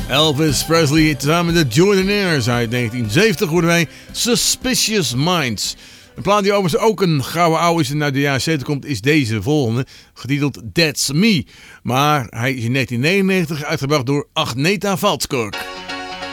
Elvis Presley samen met de Jordanaires uit 1970 hoorden wij Suspicious Minds. Een plaat die overigens ook een gouden oude is en uit de jaren 70 komt, is deze volgende, getiteld That's Me. Maar hij is in 1999 uitgebracht door Agneta Valskog.